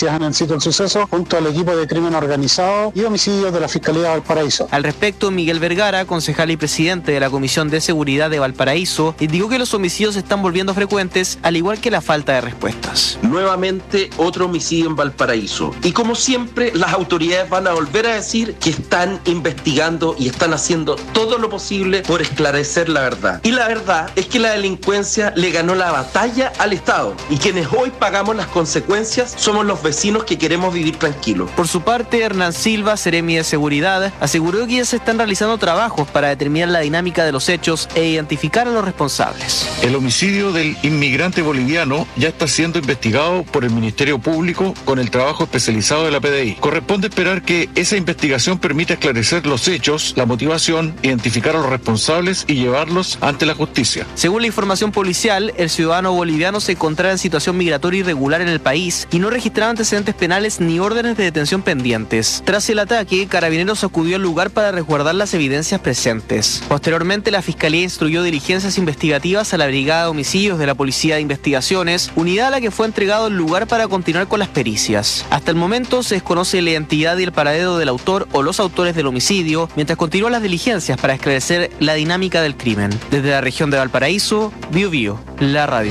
investigación en el sitio del suceso junto al equipo de crimen organizado y homicidios de la Fiscalía de Valparaíso. Al respecto, Miguel Vergara, concejal y presidente de la Comisión de Seguridad de Valparaíso, indicó que los homicidios se están volviendo frecuentes, al igual que la falta de respuestas. Nuevamente otro homicidio en Valparaíso. Y como siempre, las autoridades van a volver a decir que están investigando y están haciendo todo lo posible por esclarecer la verdad. Y la verdad es que la delincuencia le ganó la batalla al Estado. Y quienes hoy pagamos las consecuencias somos los vecinos que queremos vivir tranquilos. Por su parte, Hernán Silva, seremi de Seguridad, aseguró que ya se están realizando trabajos para determinar la dinámica de los hechos e identificar a los responsables. El homicidio del inmigrante boliviano ya está siendo investigado por el Ministerio Público con el trabajo especializado de la PDI. Corresponde esperar que esa investigación permita esclarecer los hechos, la motivación, identificar a los responsables y llevarlos ante la justicia. Según la información policial, el ciudadano boliviano se encontraba en situación migratoria irregular en el país y no registraba antecedentes penales ni órdenes de detención pendientes. Tras el ataque, Carabineros acudió al lugar para resguardar las evidencias presentes. Posteriormente, la Fiscalía instruyó diligencias investigativas a la Brigada de Homicidios de la Policía de Investigaciones, unidad a la que fue entregado el lugar para continuar con las pericias. Hasta el momento se desconoce la identidad y el paradero del autor o los autores del homicidio, mientras continúan las diligencias para esclarecer la dinámica del crimen. Desde la región de Valparaíso, Bio Bio, la radio.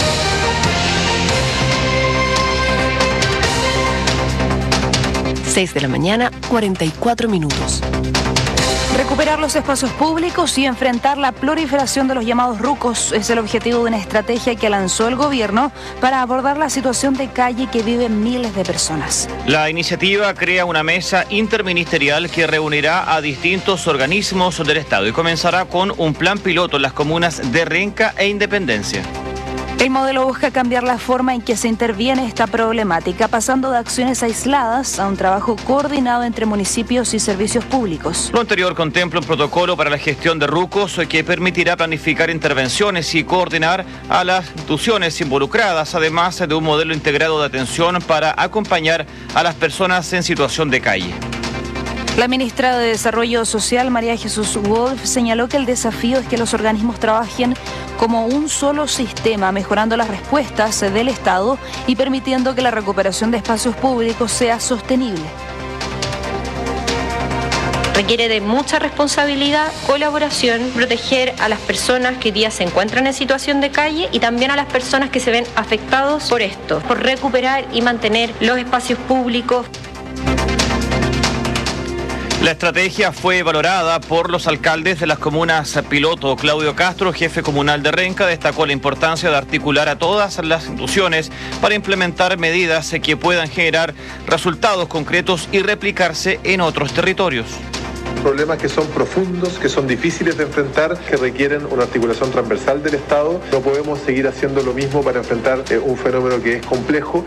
6 de la mañana, 44 minutos. Recuperar los espacios públicos y enfrentar la proliferación de los llamados rucos es el objetivo de una estrategia que lanzó el gobierno para abordar la situación de calle que viven miles de personas. La iniciativa crea una mesa interministerial que reunirá a distintos organismos del Estado y comenzará con un plan piloto en las comunas de Renca e Independencia. El modelo busca cambiar la forma en que se interviene esta problemática, pasando de acciones aisladas a un trabajo coordinado entre municipios y servicios públicos. Lo anterior contempla un protocolo para la gestión de rucos que permitirá planificar intervenciones y coordinar a las instituciones involucradas, además de un modelo integrado de atención para acompañar a las personas en situación de calle. La ministra de Desarrollo Social, María Jesús Wolf, señaló que el desafío es que los organismos trabajen como un solo sistema, mejorando las respuestas del Estado y permitiendo que la recuperación de espacios públicos sea sostenible. Requiere de mucha responsabilidad, colaboración, proteger a las personas que hoy día se encuentran en situación de calle y también a las personas que se ven afectados por esto, por recuperar y mantener los espacios públicos. La estrategia fue valorada por los alcaldes de las comunas piloto. Claudio Castro, jefe comunal de Renca, destacó la importancia de articular a todas las instituciones para implementar medidas que puedan generar resultados concretos y replicarse en otros territorios. Problemas que son profundos, que son difíciles de enfrentar, que requieren una articulación transversal del Estado. No podemos seguir haciendo lo mismo para enfrentar un fenómeno que es complejo.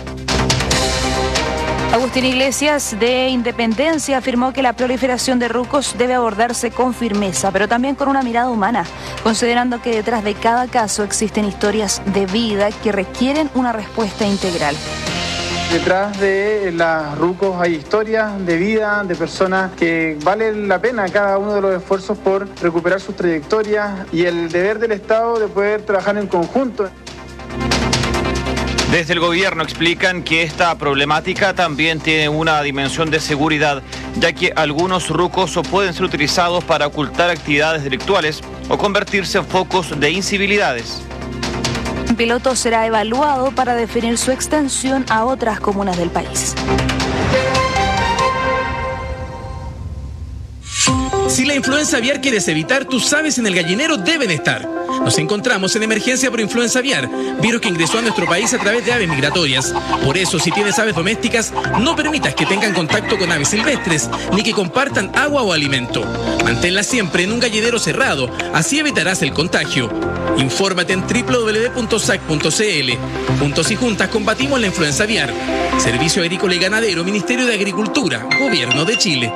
Agustín Iglesias, de Independencia, afirmó que la proliferación de rucos debe abordarse con firmeza, pero también con una mirada humana, considerando que detrás de cada caso existen historias de vida que requieren una respuesta integral. Detrás de las rucos hay historias de vida, de personas que valen la pena cada uno de los esfuerzos por recuperar sus trayectorias y el deber del Estado de poder trabajar en conjunto. Desde el gobierno explican que esta problemática también tiene una dimensión de seguridad, ya que algunos rucos pueden ser utilizados para ocultar actividades delictuales o convertirse en focos de incivilidades. El piloto será evaluado para definir su extensión a otras comunas del país. Si la influenza aviar quieres evitar, tus aves en el gallinero deben estar. Nos encontramos en emergencia por influenza aviar, virus que ingresó a nuestro país a través de aves migratorias. Por eso, si tienes aves domésticas, no permitas que tengan contacto con aves silvestres, ni que compartan agua o alimento. Manténlas siempre en un gallinero cerrado, así evitarás el contagio. Infórmate en www.sac.cl. Juntos y juntas combatimos la influenza aviar. Servicio Agrícola y Ganadero, Ministerio de Agricultura, Gobierno de Chile.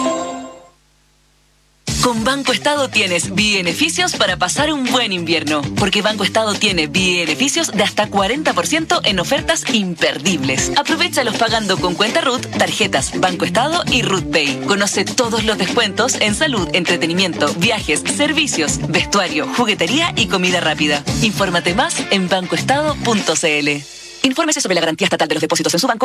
Con Banco Estado tienes beneficios para pasar un buen invierno, porque Banco Estado tiene beneficios de hasta 40% en ofertas imperdibles. Aprovéchalos pagando con cuenta RUT, tarjetas Banco Estado y RUT Pay. Conoce todos los descuentos en salud, entretenimiento, viajes, servicios, vestuario, juguetería y comida rápida. Infórmate más en bancoestado.cl. Infórmese sobre la garantía estatal de los depósitos en su banco